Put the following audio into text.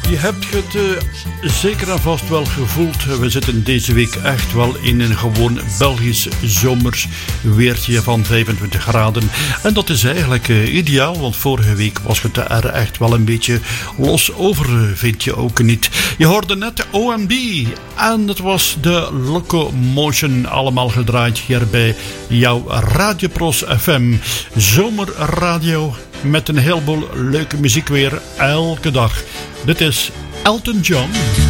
Je hebt het zeker en vast wel gevoeld. We zitten deze week echt wel in een gewoon Belgisch zomers weertje van 25 graden. En dat is eigenlijk ideaal, want vorige week was het er echt wel een beetje los over, vind je ook niet. Je hoorde net OMD en het was de Locomotion, allemaal gedraaid hier bij jouw Radio Pros FM. Zomerradio met een heleboel leuke muziek weer elke dag. Dit is Elton John.